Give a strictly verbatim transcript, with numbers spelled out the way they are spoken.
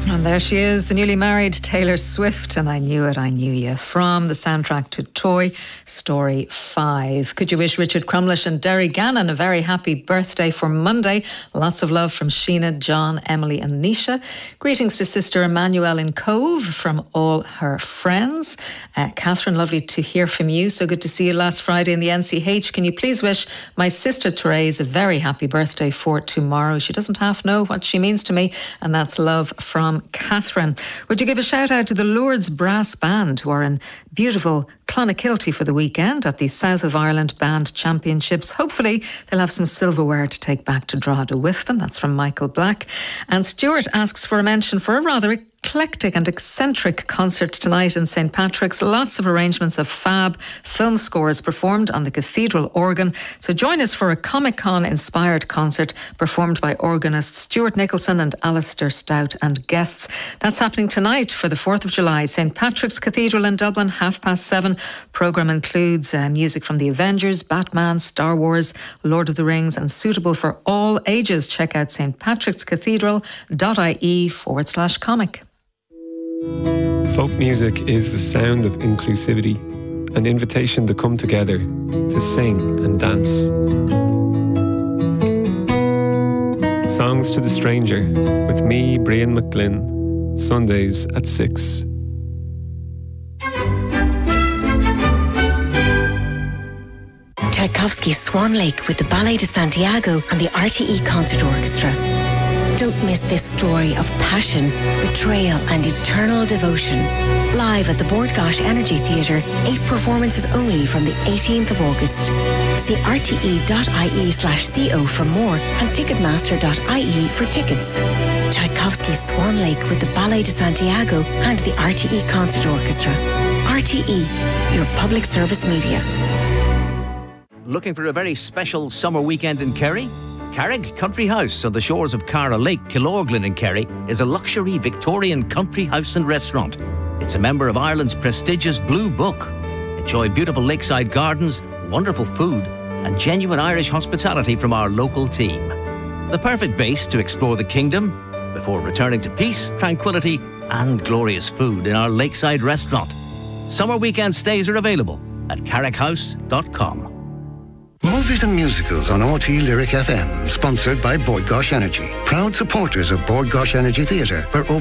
And there she is, the newly married Taylor Swift, and I Knew It, I Knew You, from the soundtrack to Toy Story five. Could you wish Richard Crumlish and Derry Gannon a very happy birthday for Monday? Lots of love from Sheena, John, Emily and Nisha. Greetings to sister Emmanuel in Cove from all her friends. Uh, Catherine, lovely to hear from you. So good to see you last Friday in the N C H. Can you please wish my sister Therese a very happy birthday for tomorrow? She doesn't half know what she means to me, and that's love from Catherine. Would you give a shout out to the Lourdes Brass Band, who are in beautiful Clonakilty for the weekend at the South of Ireland Band Championships? Hopefully they'll have some silverware to take back to Drogheda with them. That's from Michael Black. And Stuart asks for a mention for a rather eclectic and eccentric concert tonight in Saint Patrick's. Lots of arrangements of fab film scores performed on the cathedral organ. So join us for a Comic-Con inspired concert performed by organists Stuart Nicholson and Alistair Stout and guests. That's happening tonight for the fourth of July, Saint Patrick's Cathedral in Dublin, half past seven. Programme includes uh, music from the Avengers, Batman, Star Wars, Lord of the Rings, and suitable for all ages. Check out stpatrickscathedral.ie forward slash comic. Folk music is the sound of inclusivity, an invitation to come together, to sing and dance. Songs to the Stranger with me, Brian McGlynn, Sundays at six. Tchaikovsky's Swan Lake with the Ballet de Santiago and the R T E Concert Orchestra. Don't miss this story of passion, betrayal and eternal devotion. Live at the Bord Gáis Energy Theatre, eight performances only from the eighteenth of August. See rte.ie slash co for more and ticketmaster.ie for tickets. Tchaikovsky's Swan Lake with the Ballet de Santiago and the R T E Concert Orchestra. R T E, your public service media. Looking for a very special summer weekend in Kerry? Carrick Country House on the shores of Cara Lake, Killorglin in Kerry is a luxury Victorian country house and restaurant. It's a member of Ireland's prestigious Blue Book. Enjoy beautiful lakeside gardens, wonderful food and genuine Irish hospitality from our local team. The perfect base to explore the kingdom before returning to peace, tranquility and glorious food in our lakeside restaurant. Summer weekend stays are available at carrick house dot com. Movies and musicals on R T E Lyric F M, sponsored by Bord Gáis Energy, proud supporters of Bord Gáis Energy Theatre, where over